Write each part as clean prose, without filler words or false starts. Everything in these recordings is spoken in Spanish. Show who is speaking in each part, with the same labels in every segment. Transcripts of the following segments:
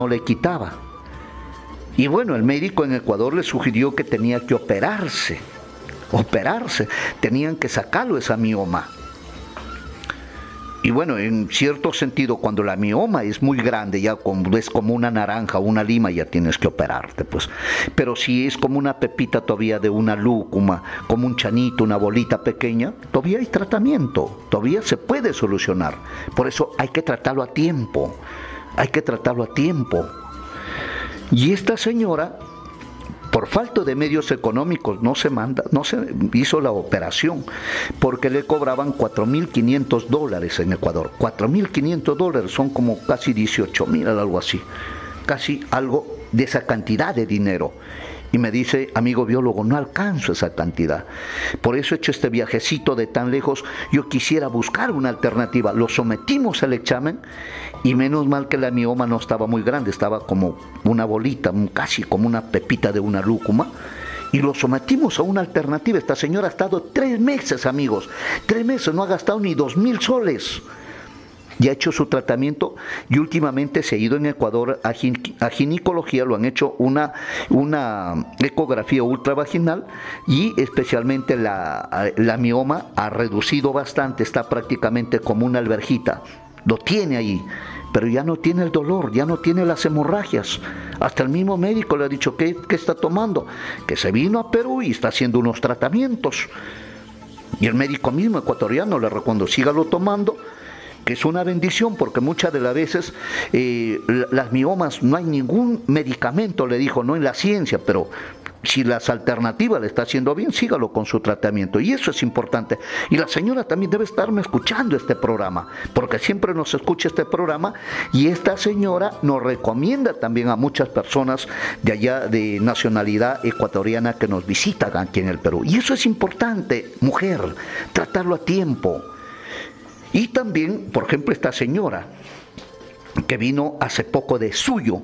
Speaker 1: no le quitaba. Y bueno, el médico en Ecuador le sugirió que tenía que operarse, tenían que sacarlo esa mioma. Y bueno, en cierto sentido, cuando la mioma es muy grande, ya es como una naranja o una lima, ya tienes que operarte, pues. Pero si es como una pepita todavía de una lúcuma, como un chanito, una bolita pequeña, todavía hay tratamiento, todavía se puede solucionar. Por eso hay que tratarlo a tiempo, hay que tratarlo a tiempo. Y esta señora, por falta de medios económicos, no se hizo la operación, porque le cobraban $4.500 en Ecuador. $4.500 son como casi 18.000, algo así. Casi algo de esa cantidad de dinero. Y me dice, amigo biólogo, no alcanzo esa cantidad. Por eso he hecho este viajecito de tan lejos. Yo quisiera buscar una alternativa. Lo sometimos al examen y menos mal que la mioma no estaba muy grande, estaba como una bolita, casi como una pepita de una lúcuma. Y lo sometimos a una alternativa. Esta señora ha estado 3 meses, amigos. 3 meses, no ha gastado ni 2.000 soles. Ya ha hecho su tratamiento y últimamente se ha ido en Ecuador a ginecología, lo han hecho una ecografía ultravaginal y especialmente la mioma ha reducido bastante, está prácticamente como una alverjita, lo tiene ahí, pero ya no tiene el dolor, ya no tiene las hemorragias. Hasta el mismo médico le ha dicho que está tomando, que se vino a Perú y está haciendo unos tratamientos. Y el médico mismo ecuatoriano le recomiendo, sígalo tomando, que es una bendición, porque muchas de las veces las miomas no hay ningún medicamento, le dijo, no en la ciencia, pero si las alternativas le está haciendo bien, sígalo con su tratamiento, y eso es importante. Y la señora también debe estarme escuchando este programa, porque siempre nos escucha este programa, y esta señora nos recomienda también a muchas personas de allá de nacionalidad ecuatoriana que nos visitan aquí en el Perú, y eso es importante, mujer, tratarlo a tiempo. Y también, por ejemplo, esta señora que vino hace poco de Suyo.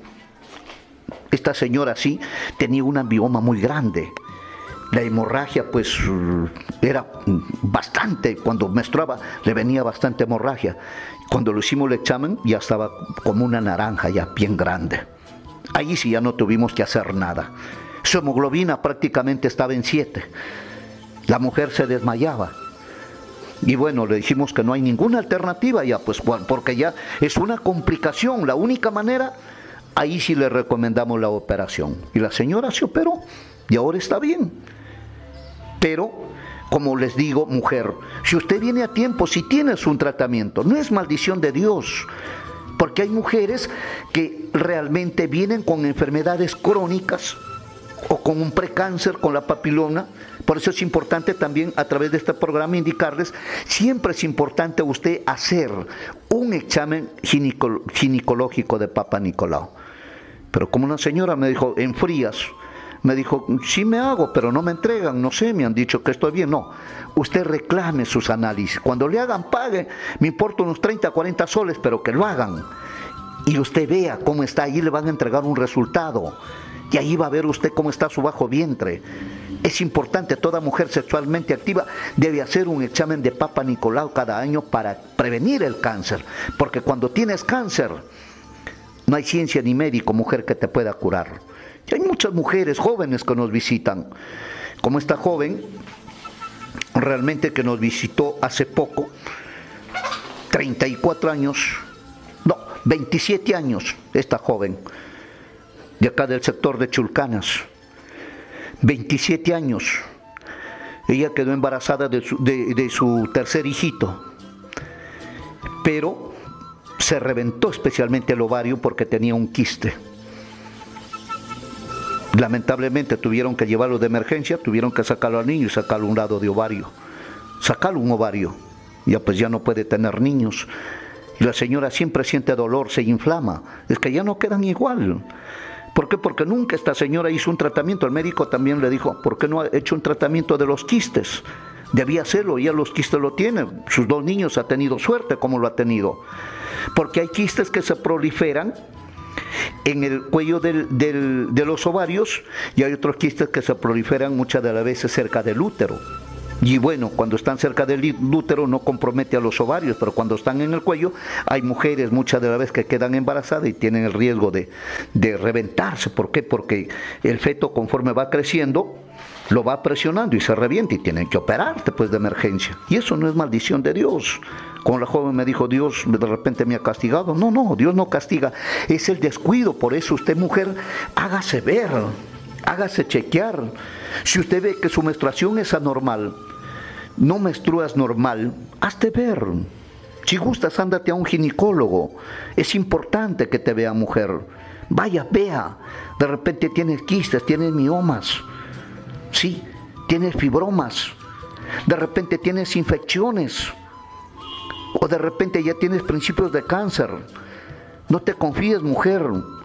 Speaker 1: Esta señora sí tenía una mioma muy grande. La hemorragia pues era bastante, cuando menstruaba le venía bastante hemorragia. Cuando le hicimos el examen ya estaba como una naranja ya bien grande. Ahí sí ya no tuvimos que hacer nada. Su hemoglobina prácticamente estaba en 7. La mujer se desmayaba. Y bueno, le dijimos que no hay ninguna alternativa ya, pues porque ya es una complicación. La única manera, ahí sí le recomendamos la operación. Y la señora se operó y ahora está bien. Pero, como les digo, mujer, si usted viene a tiempo, si tienes un tratamiento, no es maldición de Dios. Porque hay mujeres que realmente vienen con enfermedades crónicas o con un precáncer, con la papiloma. Por eso es importante también a través de este programa indicarles, siempre es importante usted hacer un examen ginecológico de Papa Nicolau. Pero como una señora me dijo, en frías, me dijo, sí me hago, pero no me entregan, no sé, me han dicho que estoy bien. No, usted reclame sus análisis. Cuando le hagan, pague, me importa unos 30, 40 soles, pero que lo hagan. Y usted vea cómo está, ahí le van a entregar un resultado. Y ahí va a ver usted cómo está su bajo vientre. Es importante, toda mujer sexualmente activa debe hacer un examen de Papa Nicolau cada año para prevenir el cáncer. Porque cuando tienes cáncer, no hay ciencia ni médico, mujer, que te pueda curar. Y hay muchas mujeres jóvenes que nos visitan, como esta joven, realmente que nos visitó hace poco, 34 años, no, 27 años, esta joven, de acá del sector de Chulcanas, 27 años, ella quedó embarazada de su tercer hijito, pero se reventó especialmente el ovario porque tenía un quiste. Lamentablemente tuvieron que llevarlo de emergencia, tuvieron que sacarlo al niño y sacarlo un lado de ovario, sacarlo un ovario, ya pues ya no puede tener niños. Y la señora siempre siente dolor, se inflama, es que ya no quedan igual. ¿Por qué? Porque nunca esta señora hizo un tratamiento. El médico también le dijo, ¿por qué no ha hecho un tratamiento de los quistes? Debía hacerlo, ya los quistes lo tiene. Sus 2 niños ha tenido suerte como lo ha tenido. Porque hay quistes que se proliferan en el cuello de los ovarios y hay otros quistes que se proliferan muchas de las veces cerca del útero. Y bueno, cuando están cerca del útero no compromete a los ovarios, pero cuando están en el cuello, hay mujeres muchas de las veces que quedan embarazadas y tienen el riesgo de reventarse. ¿Por qué? Porque el feto, conforme va creciendo, lo va presionando y se revienta y tienen que operar después de emergencia. Y eso no es maldición de Dios. Como la joven me dijo, Dios de repente me ha castigado. No, no, Dios no castiga, es el descuido. Por eso usted, mujer, hágase ver, hágase chequear. Si usted ve que su menstruación es anormal, no menstruas normal, hazte ver. Si gustas, ándate a un ginecólogo. Es importante que te vea, mujer. Vaya, vea. De repente tienes quistes, tienes miomas. Sí, tienes fibromas. De repente tienes infecciones. O de repente ya tienes principios de cáncer. No te confíes, mujer.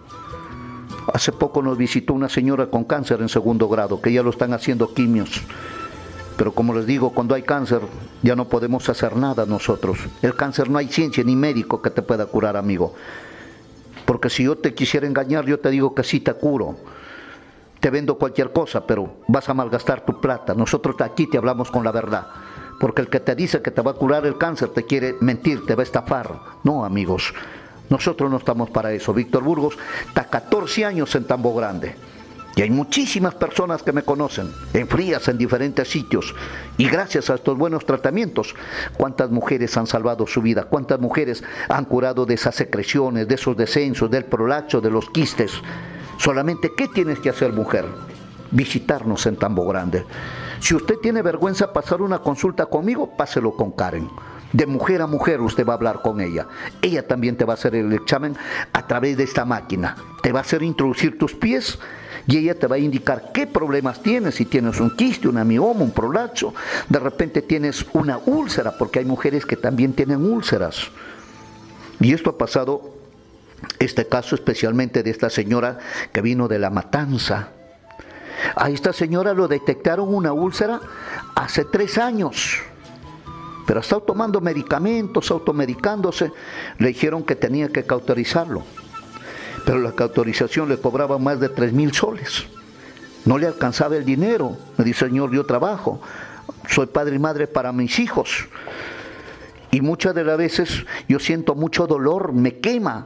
Speaker 1: Hace poco nos visitó una señora con cáncer en 2º grado, que ya lo están haciendo quimios. Pero como les digo, cuando hay cáncer, ya no podemos hacer nada nosotros. El cáncer no hay ciencia ni médico que te pueda curar, amigo. Porque si yo te quisiera engañar, yo te digo que sí te curo. Te vendo cualquier cosa, pero vas a malgastar tu plata. Nosotros aquí te hablamos con la verdad. Porque el que te dice que te va a curar el cáncer te quiere mentir, te va a estafar. No, amigos, nosotros no estamos para eso. Víctor Burgos está 14 años en Tambo Grande. Y hay muchísimas personas que me conocen, en frías, en diferentes sitios. Y gracias a estos buenos tratamientos, ¿cuántas mujeres han salvado su vida? ¿Cuántas mujeres han curado de esas secreciones, de esos descensos, del prolapso, de los quistes? Solamente, ¿qué tienes que hacer, mujer? Visitarnos en Tambo Grande. Si usted tiene vergüenza pasar una consulta conmigo, páselo con Karen. De mujer a mujer usted va a hablar con ella. Ella también te va a hacer el examen a través de esta máquina. Te va a hacer introducir tus pies y ella te va a indicar qué problemas tienes. Si tienes un quiste, una mioma, un prolapso. De repente tienes una úlcera, porque hay mujeres que también tienen úlceras. Y esto ha pasado, este caso especialmente de esta señora que vino de La Matanza. A esta señora lo detectaron una úlcera hace 3 años. Pero ha estado tomando medicamentos, automedicándose. Le dijeron que tenía que cauterizarlo. Pero la cauterización le cobraba más de 3,000 soles. No le alcanzaba el dinero. Me dice, señor, yo trabajo. Soy padre y madre para mis hijos. Y muchas de las veces yo siento mucho dolor, me quema.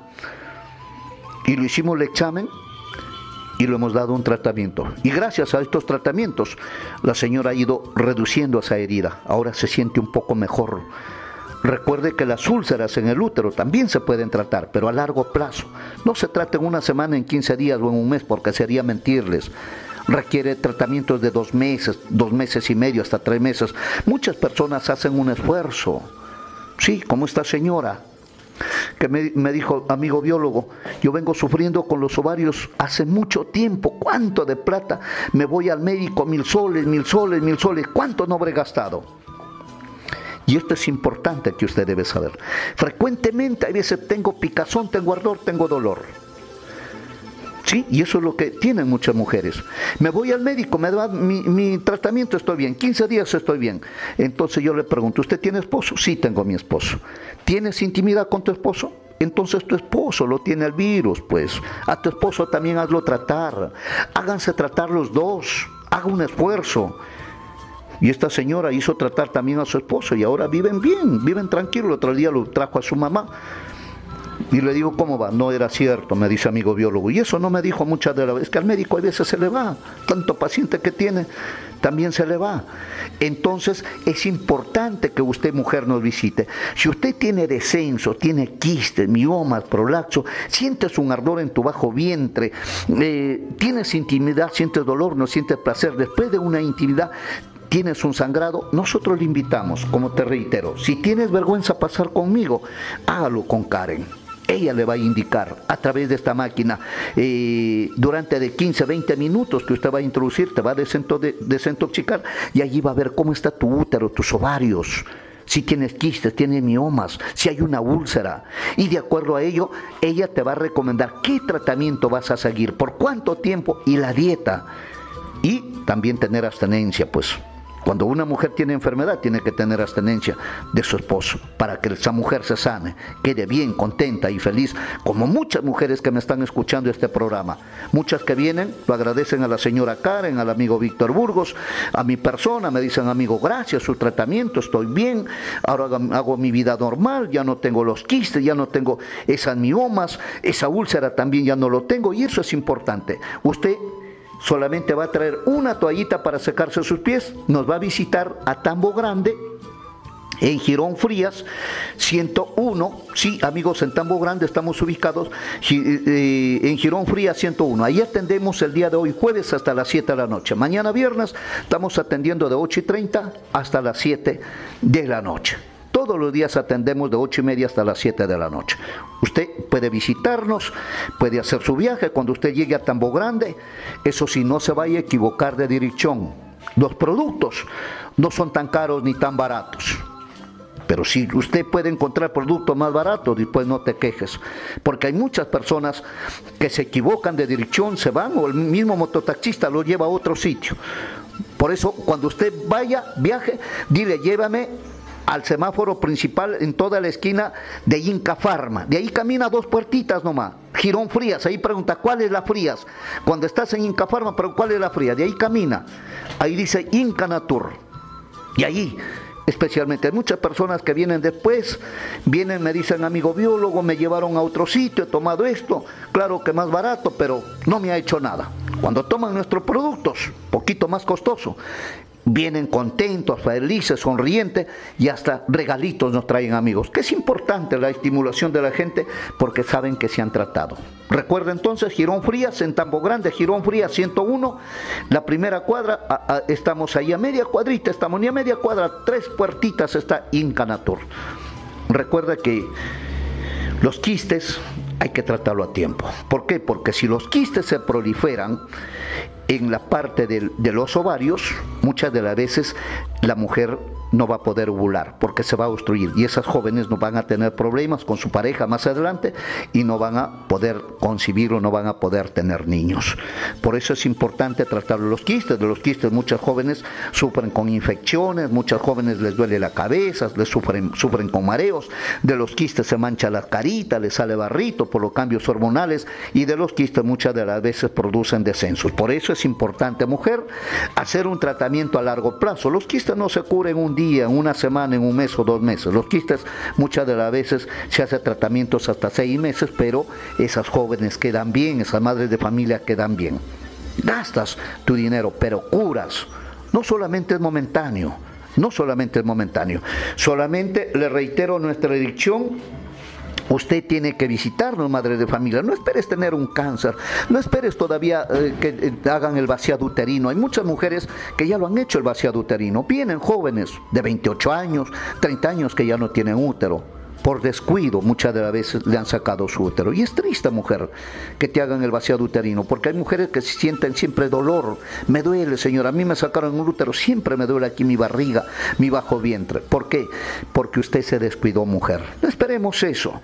Speaker 1: Y le hicimos el examen y le hemos dado un tratamiento. Y gracias a estos tratamientos, la señora ha ido reduciendo esa herida. Ahora se siente un poco mejor. Recuerde que las úlceras en el útero también se pueden tratar, pero a largo plazo. No se trata en una semana, en 15 días o en un mes, porque sería mentirles. Requiere tratamientos de 2 meses, 2 meses y medio, hasta 3 meses. Muchas personas hacen un esfuerzo. Sí, como esta señora que me dijo, amigo biólogo, yo vengo sufriendo con los ovarios hace mucho tiempo. ¿Cuánto de plata? Me voy al médico, 1,000 soles, 1,000 soles, 1,000 soles. ¿Cuánto no habré gastado? Y esto es importante que usted debe saber. Frecuentemente, a veces tengo picazón, tengo ardor, tengo dolor. ¿Sí? Y eso es lo que tienen muchas mujeres. Me voy al médico, me da mi tratamiento, estoy bien, 15 días estoy bien. Entonces yo le pregunto, ¿usted tiene esposo? Sí, tengo mi esposo. ¿Tienes intimidad con tu esposo? Entonces tu esposo lo tiene el virus, pues. A tu esposo también hazlo tratar. Háganse tratar los dos. Haga un esfuerzo. Y esta señora hizo tratar también a su esposo y ahora viven bien, viven tranquilos. El otro día lo trajo a su mamá. Y le digo, ¿cómo va? No era cierto, me dice amigo biólogo. Y eso no me dijo muchas de las veces. Es que al médico a veces se le va. Tanto paciente que tiene, también se le va. Entonces, es importante que usted, mujer, nos visite. Si usted tiene descenso, tiene quistes, miomas, prolapso, sientes un ardor en tu bajo vientre, tienes intimidad, sientes dolor, no sientes placer. Después de una intimidad, tienes un sangrado, nosotros le invitamos, como te reitero, si tienes vergüenza pasar conmigo, hágalo con Karen. Ella le va a indicar a través de esta máquina, durante de 15, 20 minutos que usted va a introducir, te va a desintoxicar y allí va a ver cómo está tu útero, tus ovarios, si tienes quistes, tienes miomas, si hay una úlcera. Y de acuerdo a ello, ella te va a recomendar qué tratamiento vas a seguir, por cuánto tiempo y la dieta. Y también tener abstenencia, pues. Cuando una mujer tiene enfermedad, tiene que tener abstinencia de su esposo para que esa mujer se sane, quede bien, contenta y feliz, como muchas mujeres que me están escuchando este programa. Muchas que vienen, lo agradecen a la señora Karen, al amigo Víctor Burgos, a mi persona, me dicen, amigo, gracias, su tratamiento, estoy bien, ahora hago mi vida normal, ya no tengo los quistes, ya no tengo esas miomas, esa úlcera también ya no lo tengo, y eso es importante. Usted solamente va a traer una toallita para secarse sus pies, nos va a visitar a Tambo Grande, en Girón Frías 101, sí amigos, en Tambo Grande estamos ubicados, en Girón Frías 101, ahí atendemos el día de hoy jueves hasta las 7 de la noche, mañana viernes estamos atendiendo de 8:30 hasta las 7 de la noche. Todos los días atendemos de 8:30 hasta las 7 de la noche. Usted puede visitarnos, puede hacer su viaje cuando usted llegue a Tambo Grande. Eso sí, no se vaya a equivocar de dirección. Los productos no son tan caros ni tan baratos. Pero si usted puede encontrar productos más baratos, después no te quejes. Porque hay muchas personas que se equivocan de dirección, se van, o el mismo mototaxista lo lleva a otro sitio. Por eso, cuando usted vaya, viaje, dile, llévame al semáforo principal en toda la esquina de Inca Pharma. De ahí camina 2 puertitas nomás. Girón Frías, ahí pregunta, ¿cuál es la Frías? Cuando estás en Inca Pharma, pero ¿cuál es la Frías? De ahí camina. Ahí dice Inca Natur. Y ahí, especialmente, hay muchas personas que vienen después, vienen, me dicen, amigo biólogo, me llevaron a otro sitio, he tomado esto, claro que más barato, pero no me ha hecho nada. Cuando toman nuestros productos, poquito más costoso, vienen contentos, felices, sonrientes y hasta regalitos nos traen, amigos, que es importante la estimulación de la gente porque saben que se han tratado. Recuerda entonces, Girón Frías, en Tambo Grande, Girón Frías 101, la primera cuadra, estamos ahí a media cuadrita, estamos ni a media cuadra, 3 puertitas está Inca Natur. Recuerda que los quistes hay que tratarlo a tiempo. ¿Por qué? Porque si los quistes se proliferan en la parte de los ovarios, muchas de las veces la mujer no va a poder ovular porque se va a obstruir y esas jóvenes no van a tener problemas con su pareja más adelante y no van a poder concebir o no van a poder tener niños. Por eso es importante tratar los quistes. De los quistes muchas jóvenes sufren con infecciones, muchas jóvenes les duele la cabeza, sufren con mareos, de los quistes se mancha la carita, les sale barrito por los cambios hormonales y de los quistes muchas de las veces producen descensos. Por eso es importante, mujer, hacer un tratamiento a largo plazo. Los quistes no se curan en un día, en una semana, en un mes o 2 meses. Los quistes muchas de las veces se hacen tratamientos hasta 6 meses, pero esas jóvenes quedan bien, esas madres de familia quedan bien. Gastas tu dinero, pero curas. No solamente es momentáneo, no solamente es momentáneo. Solamente le reitero nuestra dirección. Usted tiene que visitarnos, madre de familia. No esperes tener un cáncer, no esperes todavía que hagan el vaciado uterino. Hay muchas mujeres que ya lo han hecho el vaciado uterino. Vienen jóvenes de 28 años, 30 años que ya no tienen útero. Por descuido, muchas de las veces le han sacado su útero. Y es triste, mujer, que te hagan el vaciado uterino, porque hay mujeres que sienten siempre dolor. Me duele, señora, a mí me sacaron un útero, siempre me duele aquí mi barriga, mi bajo vientre. ¿Por qué? Porque usted se descuidó, mujer. No esperemos eso.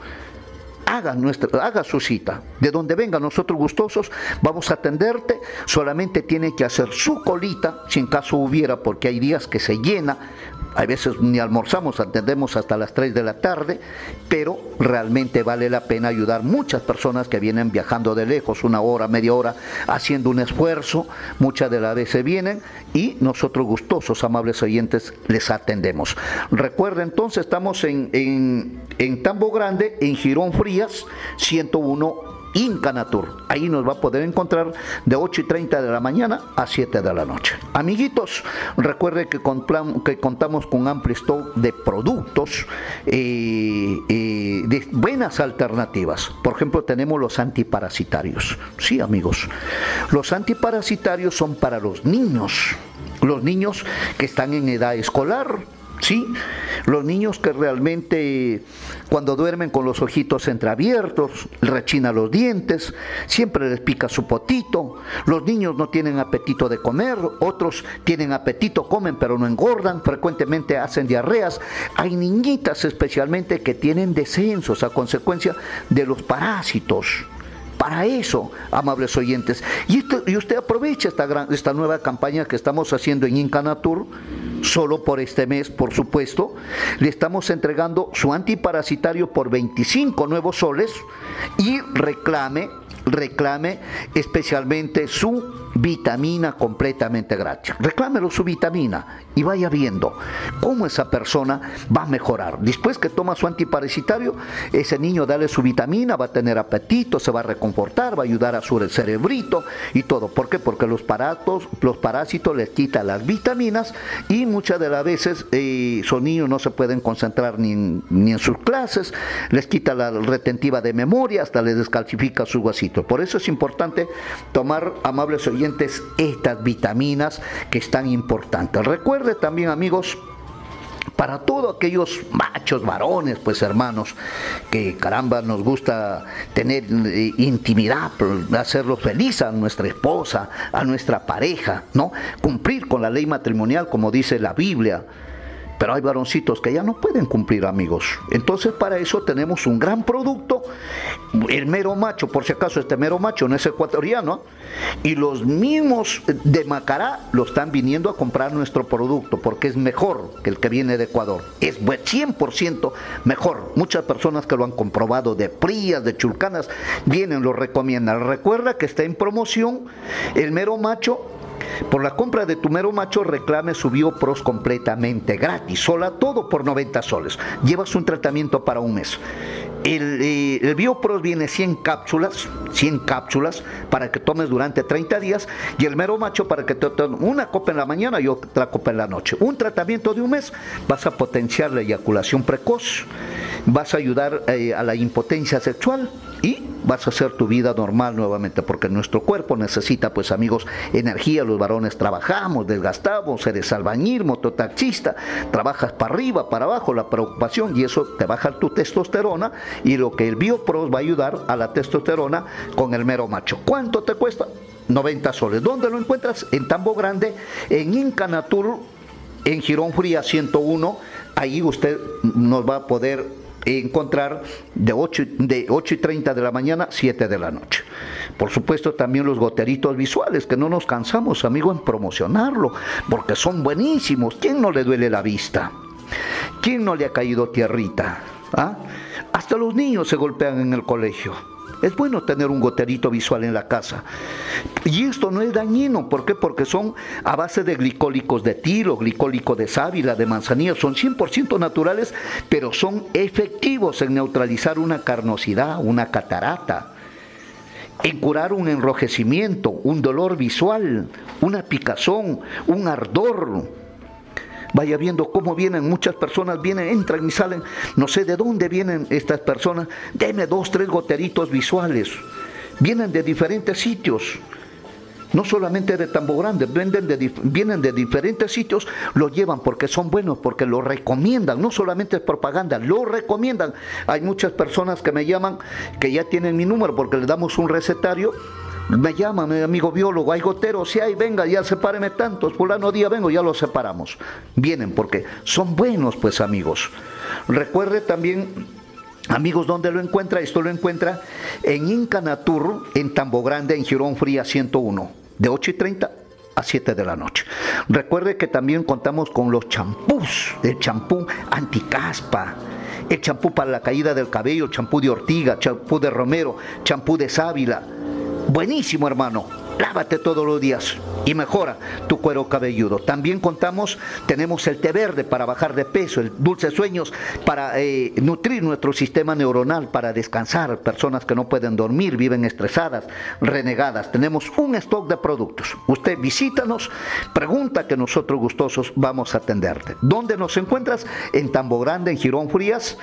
Speaker 1: Haga su cita. De donde venga, nosotros gustosos vamos a atenderte. Solamente tiene que hacer su colita, si en caso hubiera, porque hay días que se llena. Hay veces ni almorzamos, atendemos hasta las 3 de la tarde, pero realmente vale la pena ayudar muchas personas que vienen viajando de lejos, 1 hora, media hora, haciendo un esfuerzo. Muchas de las veces vienen y nosotros gustosos, amables oyentes, les atendemos. Recuerda entonces, estamos en Tambo Grande, en Girón Frías 101, Inca Natur. Ahí nos va a poder encontrar de 8:30 de la mañana a 7 de la noche. Amiguitos, recuerde que contamos con un amplio stock de productos, de buenas alternativas. Por ejemplo, tenemos los antiparasitarios. Sí, amigos, los antiparasitarios son para los niños que están en edad escolar. Sí, los niños que realmente cuando duermen con los ojitos entreabiertos, rechinan los dientes, siempre les pica su potito, los niños no tienen apetito de comer, otros tienen apetito, comen pero no engordan, frecuentemente hacen diarreas. Hay niñitas especialmente que tienen descensos a consecuencia de los parásitos para eso, amables oyentes. Y usted aprovecha esta nueva campaña que estamos haciendo en Incanatur, solo por este mes, por supuesto. Le estamos entregando su antiparasitario por 25 nuevos soles y reclame especialmente su vitamina completamente gratis. Reclámelo su vitamina y vaya viendo cómo esa persona va a mejorar. Después que toma su antiparasitario, ese niño dale su vitamina, va a tener apetito, se va a reconfortar, va a ayudar a su cerebrito y todo. ¿Por qué? Porque los parásitos les quitan las vitaminas y muchas de las veces esos niños no se pueden concentrar ni en sus clases, les quita la retentiva de memoria, hasta les descalcifica su vasito. Por eso es importante tomar, amables oyentes, estas vitaminas que es tan importantes. Recuerde también, amigos, para todos aquellos machos, varones, pues hermanos, que caramba nos gusta tener intimidad, hacerlos feliz a nuestra esposa, a nuestra pareja, ¿no? Cumplir con la ley matrimonial, como dice la Biblia. Pero hay varoncitos que ya no pueden cumplir, amigos. Entonces para eso tenemos un gran producto, el Mero Macho. Por si acaso este Mero Macho no es ecuatoriano, y los mismos de Macará lo están viniendo a comprar nuestro producto porque es mejor que el que viene de Ecuador. Es 100% mejor. Muchas personas que lo han comprobado, de Prías, de Chulcanas, vienen, lo recomiendan. Recuerda que está en promoción el Mero Macho. Por la compra de tu Mero Macho, reclame su BioPros completamente gratis, sola, todo por 90 soles. Llevas un tratamiento para un mes. El BioPros viene 100 cápsulas para que tomes durante 30 días, y el Mero Macho para que te tomes una copa en la mañana y otra copa en la noche. Un tratamiento de un mes, vas a potenciar la eyaculación precoz, vas a ayudar a la impotencia sexual y vas a hacer tu vida normal nuevamente, porque nuestro cuerpo necesita, pues amigos, energía. Los varones trabajamos, desgastamos, eres albañil, mototaxista, trabajas para arriba, para abajo, la preocupación, y eso te baja tu testosterona, y lo que el BioPros va a ayudar a la testosterona con el Mero Macho. ¿Cuánto te cuesta? 90 soles. ¿Dónde lo encuentras? En Tambo Grande, en Incanatur, en Girón Fría 101. Ahí usted nos va a poder encontrar de 8:30 de la mañana, 7 de la noche. Por supuesto también los goteritos visuales, que no nos cansamos, amigo, en promocionarlo, porque son buenísimos. ¿Quién no le duele la vista? ¿Quién no le ha caído tierrita? ¿Ah? Hasta los niños se golpean en el colegio. Es bueno tener un goterito visual en la casa. Y esto no es dañino. ¿Por qué? Porque son a base de glicólicos de tilo, glicólico de sábila, de manzanilla. Son 100% naturales, pero son efectivos en neutralizar una carnosidad, una catarata, en curar un enrojecimiento, un dolor visual, una picazón, un ardor. Vaya viendo cómo vienen, muchas personas vienen, entran y salen, no sé de dónde vienen estas personas. Deme 2, 3 goteritos visuales. Vienen de diferentes sitios, no solamente de Tambo Grande, vienen de diferentes sitios, lo llevan porque son buenos, porque lo recomiendan, no solamente es propaganda, lo recomiendan. Hay muchas personas que me llaman, que ya tienen mi número porque les damos un recetario. Me llama mi amigo biólogo, hay goteros, si hay, venga, ya sepáreme tantos, fulano día vengo, ya los separamos. Vienen porque son buenos, pues amigos. Recuerde también, amigos, ¿dónde lo encuentra? Esto lo encuentra en Incanatur, en Tambo Grande, en Girón Fría 101, de 8:30 a 7 de la noche. Recuerde que también contamos con los champús, el champú anticaspa, el champú para la caída del cabello, champú de ortiga, champú de romero, champú de sábila. Buenísimo, hermano. Lávate todos los días y mejora tu cuero cabelludo. También tenemos el té verde para bajar de peso, el dulces sueños para nutrir nuestro sistema neuronal, para descansar. Personas que no pueden dormir, viven estresadas, renegadas. Tenemos un stock de productos. Usted visítanos, pregunta, que nosotros gustosos vamos a atenderte. ¿Dónde nos encuentras? En Tambo Grande, en Girón Frías,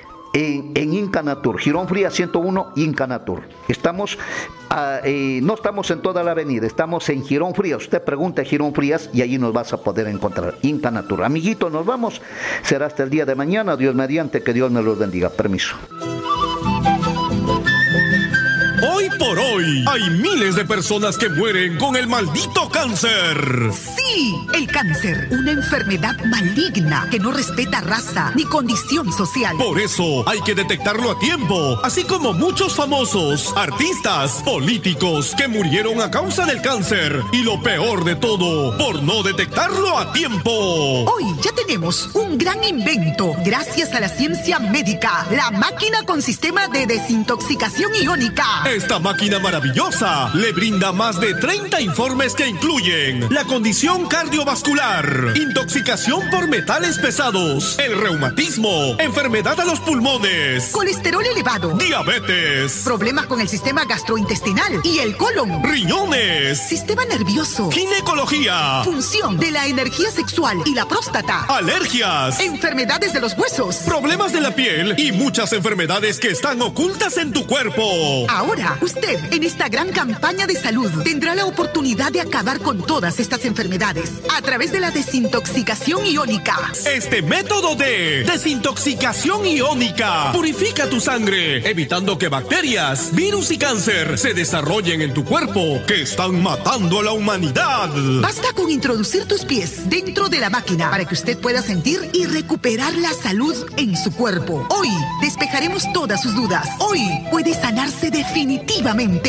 Speaker 1: en Incanatur, Girón Frías 101, Incanatur. No estamos en toda la avenida, estamos en Girón Frías. Usted pregunta Girón Frías y allí nos vas a poder encontrar. Incanatur. Amiguito, nos vamos. Será hasta el día de mañana. Dios mediante, que Dios me los bendiga. Permiso.
Speaker 2: Hoy por hoy, hoy hay miles de personas que mueren con el maldito cáncer.
Speaker 3: Sí, el cáncer, una enfermedad maligna que no respeta raza ni condición social.
Speaker 2: Por eso hay que detectarlo a tiempo, así como muchos famosos, artistas, políticos que murieron a causa del cáncer. Y lo peor de todo, por no detectarlo a tiempo.
Speaker 3: Hoy ya tenemos un gran invento, gracias a la ciencia médica, la máquina con sistema de desintoxicación iónica.
Speaker 2: Esta máquina maravillosa le brinda más de 30 informes que incluyen la condición cardiovascular, intoxicación por metales pesados, el reumatismo, enfermedad a los pulmones,
Speaker 3: colesterol elevado,
Speaker 2: diabetes,
Speaker 3: problemas con el sistema gastrointestinal y el colon,
Speaker 2: riñones,
Speaker 3: sistema nervioso,
Speaker 2: ginecología,
Speaker 3: función de la energía sexual y la próstata,
Speaker 2: alergias,
Speaker 3: enfermedades de los huesos,
Speaker 2: problemas de la piel y muchas enfermedades que están ocultas en tu cuerpo.
Speaker 3: Ahora, usted, en esta gran campaña de salud, tendrá la oportunidad de acabar con todas estas enfermedades a través de la desintoxicación iónica.
Speaker 2: Este método de desintoxicación iónica purifica tu sangre, evitando que bacterias, virus y cáncer se desarrollen en tu cuerpo, que están matando a la humanidad.
Speaker 3: Basta con introducir tus pies dentro de la máquina para que usted pueda sentir y recuperar la salud en su cuerpo. Hoy despejaremos todas sus dudas. Hoy puede sanarse definitivamente.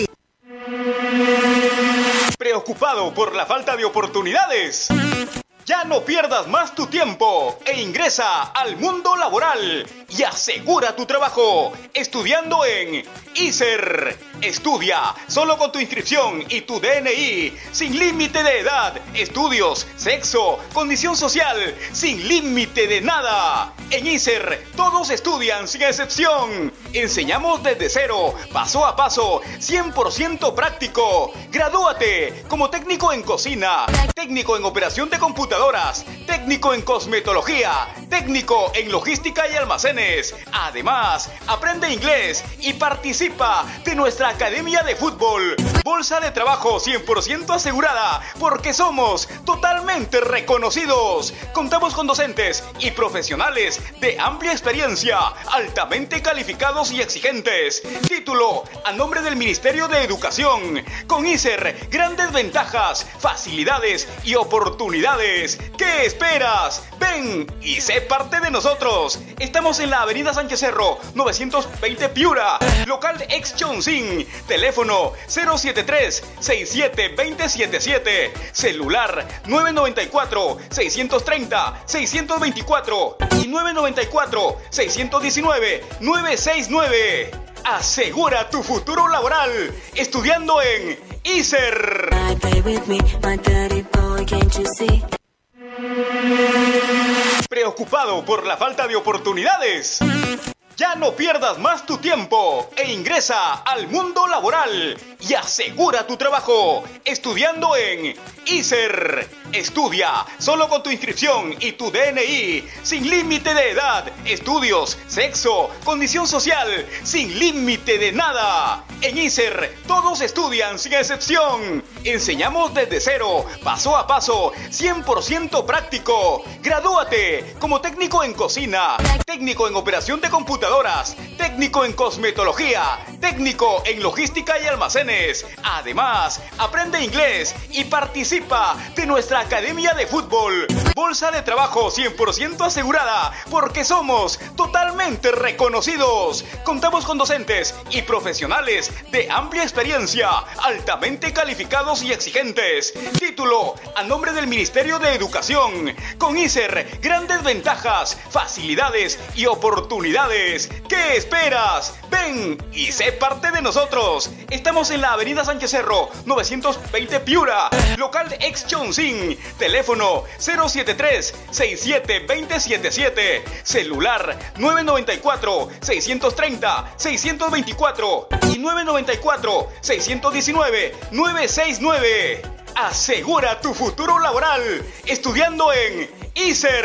Speaker 4: ¿Preocupado por la falta de oportunidades? Ya no pierdas más tu tiempo e ingresa al mundo laboral y asegura tu trabajo estudiando en ISER. Estudia solo con tu inscripción y tu DNI, sin límite de edad, estudios, sexo, condición social, sin límite de nada. En ISER todos estudian sin excepción. Enseñamos desde cero, paso a paso, 100% práctico. Gradúate como técnico en cocina, técnico en operación de computadoras, técnico en cosmetología, técnico en logística y almacenes. Además, aprende inglés y participa de nuestra academia de fútbol. Bolsa de trabajo 100% asegurada, porque somos totalmente reconocidos. Contamos con docentes y profesionales de amplia experiencia, altamente calificados y exigentes. Título a nombre del Ministerio de Educación. Con ISER, grandes ventajas, facilidades y oportunidades. ¿Qué esperas? Ven y sé parte de nosotros. Estamos en la avenida Sánchez Cerro, 920 Piura. Local ex Chonsin. Teléfono 073-67-2077. Celular 994-630-624 y 994-619-969. Asegura tu futuro laboral estudiando en ISER. ¿Preocupado por la falta de oportunidades? Ya no pierdas más tu tiempo e ingresa al mundo laboral y asegura tu trabajo estudiando en ISER. Estudia solo con tu inscripción y tu DNI, sin límite de edad, estudios, sexo, condición social, sin límite de nada. En ISER todos estudian sin excepción. Enseñamos desde cero, paso a paso, 100% práctico. Gradúate como técnico en cocina, técnico en operación de computadoras, técnico en cosmetología, técnico en logística y almacenes. Además, aprende inglés y participa de nuestra academia de fútbol. Bolsa de trabajo 100% asegurada, porque somos totalmente reconocidos. Contamos con docentes y profesionales de amplia experiencia, altamente calificados y exigentes. Título a nombre del Ministerio de Educación. Con ISER, grandes ventajas, facilidades y oportunidades. ¿Qué esperas? Ven y sé parte de nosotros. Estamos en la avenida Sánchez Cerro, 920 Piura. Local ex Chonsin. Teléfono 073-67-2077. Celular 994-630-624 y 994-619-969. Asegura tu futuro laboral estudiando en ISER.